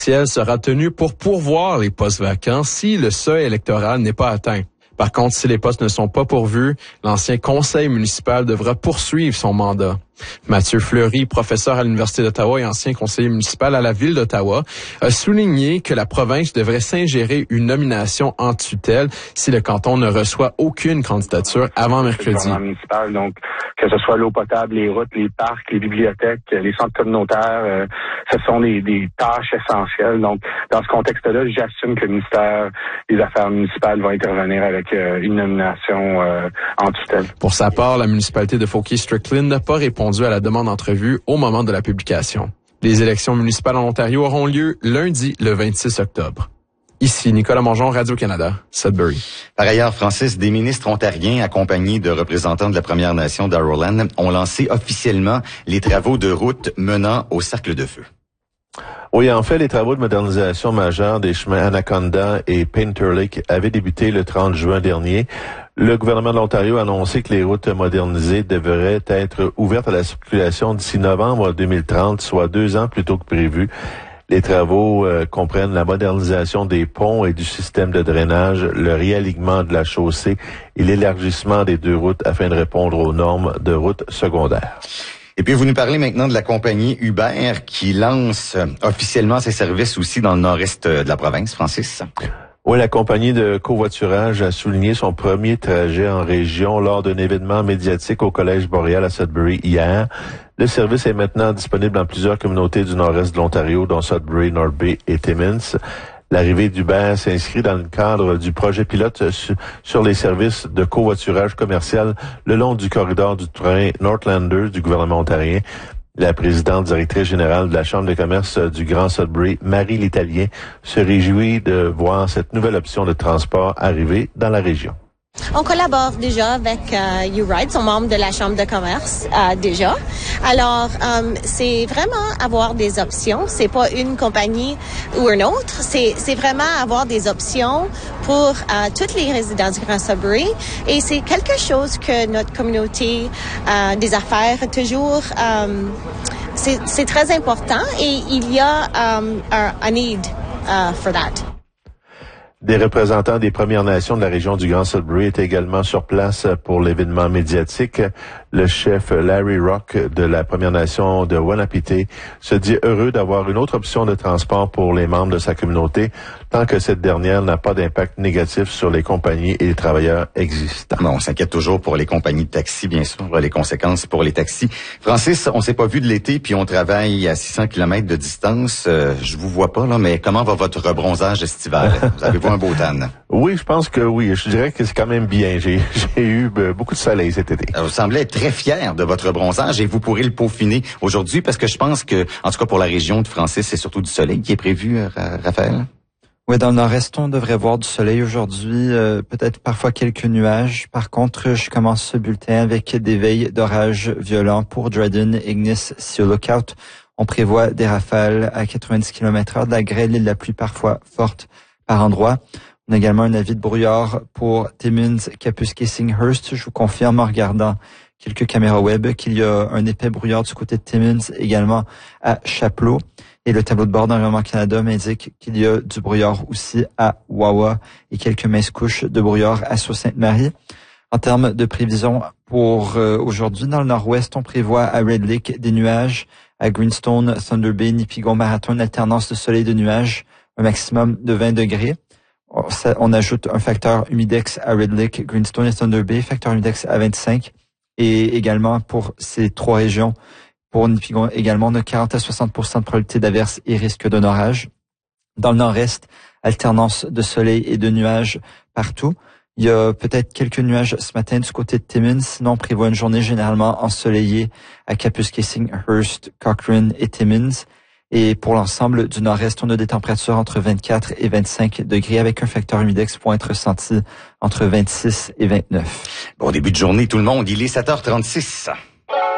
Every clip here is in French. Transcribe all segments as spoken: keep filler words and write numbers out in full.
sera tenu pour pourvoir les postes vacants si le seuil électoral n'est pas atteint. Par contre, si les postes ne sont pas pourvus, l'ancien conseil municipal devra poursuivre son mandat. Mathieu Fleury, professeur à l'Université d'Ottawa et ancien conseiller municipal à la Ville d'Ottawa, a souligné que la province devrait s'ingérer une nomination en tutelle si le canton ne reçoit aucune candidature avant mercredi. Municipal, donc que ce soit l'eau potable, les routes, les parcs, les bibliothèques, les centres communautaires, euh, ce sont des, des tâches essentielles. Donc, dans ce contexte-là, j'assume que le ministère des Affaires municipales va intervenir avec euh, une nomination euh, en tutelle. Pour sa part, la municipalité de Fauquier-Strickland n'a pas répondu à la demande d'entrevue au moment de la publication. Les élections municipales en Ontario auront lieu lundi, le vingt-six octobre. Ici, Nicolas Mongeon, Radio-Canada, Sudbury. Par ailleurs, Francis, des ministres ontariens accompagnés de représentants de la Première Nation d'Aroland ont lancé officiellement les travaux de route menant au Cercle de Feu. Oui, en fait, les travaux de modernisation majeure des chemins Anaconda et Painter Lake avaient débuté le trente juin dernier. Le gouvernement de l'Ontario a annoncé que les routes modernisées devraient être ouvertes à la circulation d'ici novembre deux mille trente, soit deux ans plus tôt que prévu. Les travaux euh, comprennent la modernisation des ponts et du système de drainage, le réalignement de la chaussée et l'élargissement des deux routes afin de répondre aux normes de routes secondaires. Et puis, vous nous parlez maintenant de la compagnie Uber qui lance officiellement ses services aussi dans le nord-est de la province, Francis. Oui, la compagnie de covoiturage a souligné son premier trajet en région lors d'un événement médiatique au Collège Boréal à Sudbury hier. Le service est maintenant disponible dans plusieurs communautés du nord-est de l'Ontario, dont Sudbury, North Bay et Timmins. L'arrivée d'Uber s'inscrit dans le cadre du projet pilote sur les services de covoiturage commercial le long du corridor du train Northlanders du gouvernement ontarien. La présidente directrice générale de la Chambre de commerce du Grand Sudbury, Marie L'Italien, se réjouit de voir cette nouvelle option de transport arriver dans la région. On collabore déjà avec euh, U-Ride, sont membres de la Chambre de commerce euh, déjà. Alors, euh, c'est vraiment avoir des options. C'est pas une compagnie ou une autre. C'est, c'est vraiment avoir des options pour euh, tous les résidents du Grand Sudbury. Et c'est quelque chose que notre communauté euh, des affaires toujours... Euh, c'est, c'est très important et il y a um, un, un need uh, for that. Des représentants des Premières Nations de la région du Grand Sudbury étaient également sur place pour l'événement médiatique. Le chef Larry Rock de la Première Nation de Wanapité se dit heureux d'avoir une autre option de transport pour les membres de sa communauté, tant que cette dernière n'a pas d'impact négatif sur les compagnies et les travailleurs existants. Bon, on s'inquiète toujours pour les compagnies de taxi, bien sûr, les conséquences pour les taxis. Francis, on s'est pas vu de l'été, puis on travaille à six cents kilomètres de distance. Euh, je vous vois pas, là, mais comment va votre rebronzage estival? Vous avez-vous un beau tan? Oui, je pense que oui. Je dirais que c'est quand même bien. J'ai, j'ai eu beaucoup de soleil cet été. Vous semblez être très fier de votre bronzage et vous pourrez le peaufiner aujourd'hui parce que je pense que, en tout cas pour la région de Francis, c'est surtout du soleil qui est prévu, Raphaël. Oui, dans le nord-est, on devrait voir du soleil aujourd'hui, euh, peut-être parfois quelques nuages. Par contre, je commence ce bulletin avec des veilles d'orage violents pour Dryden, Ignis, Sea Lookout. On prévoit des rafales à quatre-vingt-dix kilomètres heure, de la grêle et de la pluie parfois forte par endroits. On a également un avis de brouillard pour Timmins, Kapusky, Singhurst. Je vous confirme en regardant quelques caméras web qu'il y a un épais brouillard du côté de Timmins, également à Chapleau. Et le tableau de bord d'Environnement Canada m'indique qu'il y a du brouillard aussi à Wawa et quelques minces couches de brouillard à Sault-Sainte-Marie. En termes de prévision pour euh, aujourd'hui, dans le nord-ouest, on prévoit à Red Lake des nuages, à Greenstone, Thunder Bay, Nipigon, Marathon, une alternance de soleil et de nuages, un maximum de vingt degrés. On ajoute un facteur humidex à Red Lake, Greenstone et Thunder Bay, facteur humidex à vingt-cinq. Et également pour ces trois régions, pour Nipigon également, on a quarante à soixante pour cent de probabilité d'averse et risque d'un orage. Dans le nord-est, alternance de soleil et de nuages partout. Il y a peut-être quelques nuages ce matin du côté de Timmins, sinon on prévoit une journée généralement ensoleillée à Kapusky, Singhurst, Cochrane et Timmins. Et pour l'ensemble du nord-est, on a des températures entre vingt-quatre et vingt-cinq degrés avec un facteur humidex pour être ressenti entre vingt-six et vingt-neuf. Bon début de journée tout le monde, il est sept heures trente-six.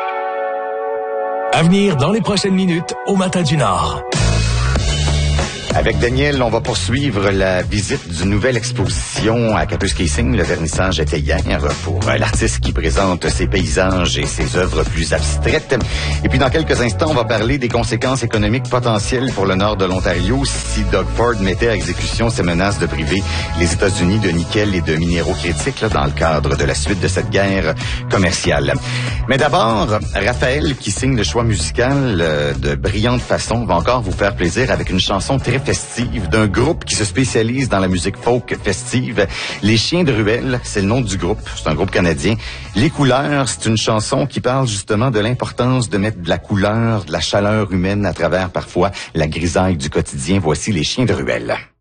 À venir dans les prochaines minutes au Matin du Nord. Avec Daniel, on va poursuivre la visite d'une nouvelle exposition à Kapuskasing. Le vernissage était hier pour l'artiste qui présente ses paysages et ses œuvres plus abstraites. Et puis dans quelques instants, on va parler des conséquences économiques potentielles pour le nord de l'Ontario si Doug Ford mettait à exécution ses menaces de priver les États-Unis de nickel et de minéraux critiques là, dans le cadre de la suite de cette guerre commerciale. Mais d'abord, Raphaël, qui signe le choix musical euh, de brillante façon, va encore vous faire plaisir avec une chanson très festive d'un groupe qui se spécialise dans la musique folk festive. Les Chiens de Ruelle, c'est le nom du groupe. C'est un groupe canadien. Les couleurs, c'est une chanson qui parle justement de l'importance de mettre de la couleur, de la chaleur humaine à travers parfois la grisaille du quotidien. Voici Les Chiens de Ruelle.